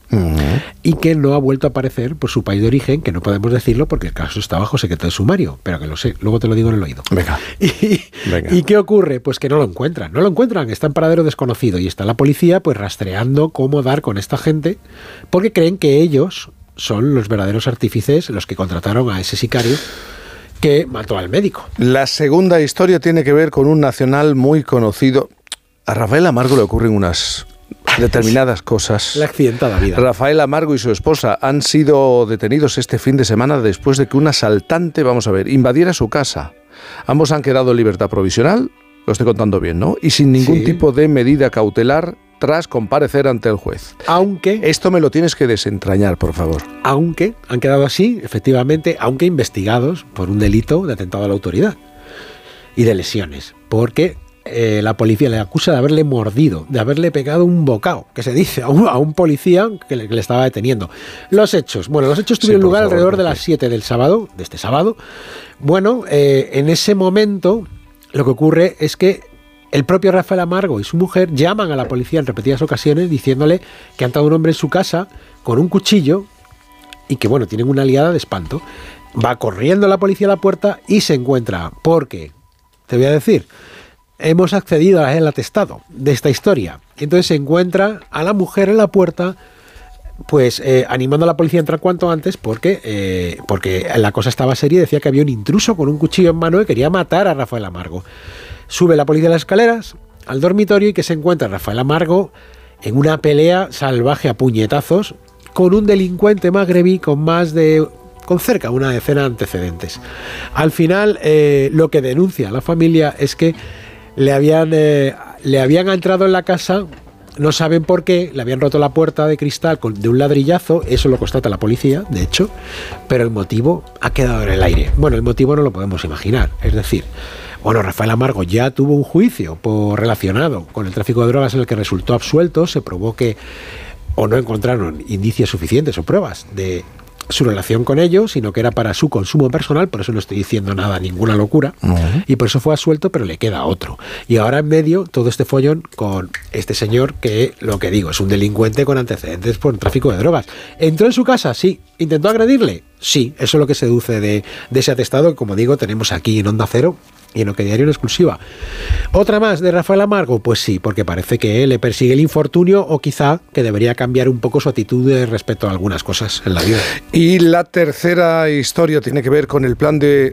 y que no ha vuelto a aparecer por su país de origen, que no podemos decirlo porque el caso está bajo secreto de sumario, pero que lo sé, luego te lo digo en el oído. Venga. ¿Y qué ocurre? Pues que no lo encuentran, está en paradero desconocido y está la policía pues rastreando cómo dar con esta gente, porque creen que ellos son los verdaderos artífices, los que contrataron a ese sicario que mató al médico. La segunda historia tiene que ver con un nacional muy conocido. A Rafael Amargo le ocurren unas determinadas cosas. La accidentada vida. Rafael Amargo y su esposa han sido detenidos este fin de semana después de que un asaltante, invadiera su casa. Ambos han quedado en libertad provisional, lo estoy contando bien, ¿no? Y sin ningún tipo de medida cautelar tras comparecer ante el juez. Aunque... Esto me lo tienes que desentrañar, por favor. Aunque han quedado así, efectivamente, aunque investigados por un delito de atentado a la autoridad y de lesiones, porque la policía le acusa de haberle mordido, de haberle pegado un bocado, que se dice, a un policía que le estaba deteniendo. Los hechos tuvieron lugar alrededor de las 7 de este sábado. Bueno, en ese momento lo que ocurre es que el propio Rafael Amargo y su mujer llaman a la policía en repetidas ocasiones diciéndole que han entrado un hombre en su casa con un cuchillo y que, bueno, tienen una liada de espanto. Va corriendo la policía a la puerta y se encuentra, porque, te voy a decir, hemos accedido al atestado de esta historia. Entonces se encuentra a la mujer en la puerta, pues animando a la policía a entrar cuanto antes, porque la cosa estaba seria y decía que había un intruso con un cuchillo en mano que quería matar a Rafael Amargo. Sube la policía a las escaleras al dormitorio y que se encuentra Rafael Amargo en una pelea salvaje a puñetazos con un delincuente magrebí con cerca de una decena de antecedentes. Al final, lo que denuncia la familia es que le habían entrado en la casa, no saben por qué, le habían roto la puerta de cristal de un ladrillazo, eso lo constata la policía, de hecho, pero el motivo ha quedado en el aire. Bueno, el motivo no lo podemos imaginar, es decir, Rafael Amargo ya tuvo un juicio relacionado con el tráfico de drogas en el que resultó absuelto, se probó que no encontraron indicios suficientes o pruebas de su relación con ellos, sino que era para su consumo personal, por eso no estoy diciendo ninguna locura, y por eso fue absuelto, pero le queda otro. Y ahora en medio todo este follón con este señor que, lo que digo, es un delincuente con antecedentes por tráfico de drogas. ¿Entró en su casa? Sí. ¿Intentó agredirle? Sí. Eso es lo que se deduce de ese atestado que, como digo, tenemos aquí en Onda Cero y en OK Diario en exclusiva. ¿Otra más de Rafael Amargo? Pues sí, porque parece que le persigue el infortunio o quizá que debería cambiar un poco su actitud respecto a algunas cosas en la vida. Y la tercera historia tiene que ver con el plan del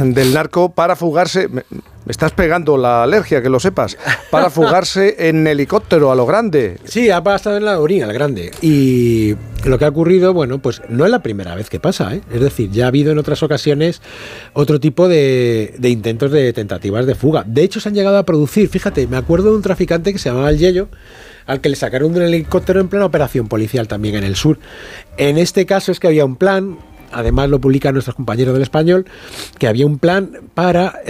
narco para fugarse... Me estás pegando la alergia, que lo sepas. Para fugarse en helicóptero a lo grande. Sí, ha pasado en la orilla, al grande. Y lo que ha ocurrido, pues no es la primera vez que pasa, ¿eh? Es decir, ya ha habido en otras ocasiones otro tipo de intentos de tentativas de fuga. De hecho, se han llegado a producir, fíjate, me acuerdo de un traficante que se llamaba El Yello, al que le sacaron de un helicóptero en plena operación policial también en el sur. En este caso es que había un plan... Además lo publican nuestros compañeros del Español, que había un plan para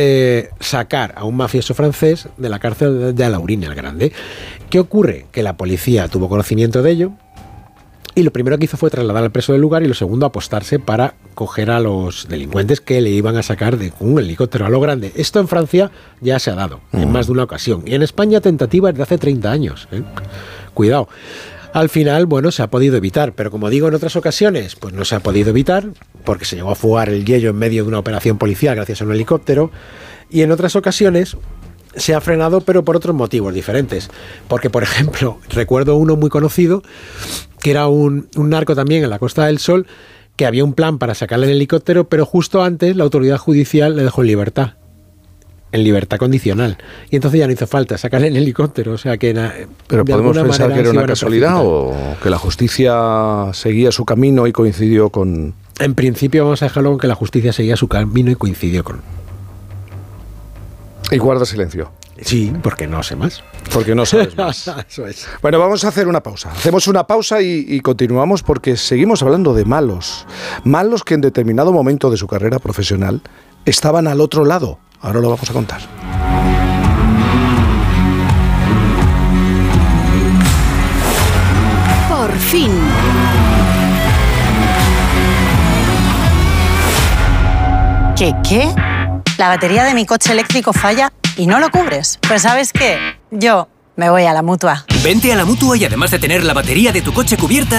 sacar a un mafioso francés de la cárcel de Alaurín el Grande. ¿Qué ocurre? Que la policía tuvo conocimiento de ello y lo primero que hizo fue trasladar al preso del lugar y lo segundo apostarse para coger a los delincuentes que le iban a sacar de un helicóptero a lo grande. Esto en Francia ya se ha dado en más de una ocasión y en España tentativa desde hace 30 años. Cuidado. Al final, se ha podido evitar, pero como digo en otras ocasiones, pues no se ha podido evitar, porque se llegó a fugar El Yello en medio de una operación policial gracias a un helicóptero, y en otras ocasiones se ha frenado, pero por otros motivos diferentes. Porque, por ejemplo, recuerdo uno muy conocido, que era un narco también en la Costa del Sol, que había un plan para sacarle el helicóptero, pero justo antes la autoridad judicial le dejó en libertad condicional. Y entonces ya no hizo falta sacarle el helicóptero. O sea que... Pero podemos pensar que era una casualidad o que la justicia seguía su camino y coincidió con... En principio vamos a dejarlo con que la justicia seguía su camino y coincidió con... Y guarda silencio. Sí, porque no sé más. Porque no sabes más. Eso es. Bueno, vamos a hacer una pausa. Hacemos una pausa y continuamos porque seguimos hablando de malos. Malos que en determinado momento de su carrera profesional estaban al otro lado. Ahora lo vamos a contar. Por fin. ¿Qué? La batería de mi coche eléctrico falla y no lo cubres. Pues ¿sabes qué? Yo me voy a la Mutua. Vente a la Mutua y además de tener la batería de tu coche cubierta,